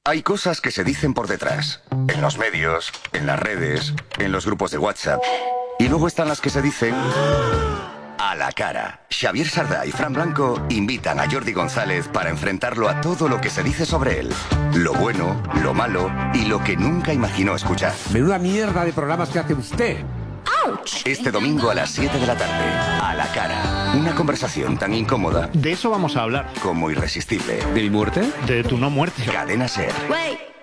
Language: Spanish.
Hay cosas que se dicen por detrás, en los medios, en las redes, en los grupos de WhatsApp. Y luego están las que se dicen a la cara. Xavier Sardá y Fran Blanco invitan a Jordi González para enfrentarlo a todo lo que se dice sobre él. Lo bueno, lo malo y lo que nunca imaginó escuchar. Menuda mierda de programas que hace usted. Este domingo a las 7 de la tarde, a la cara. Una conversación tan incómoda De eso vamos a hablar. como irresistible. ¿De mi muerte? De tu no muerte. Cadena Ser. Wait.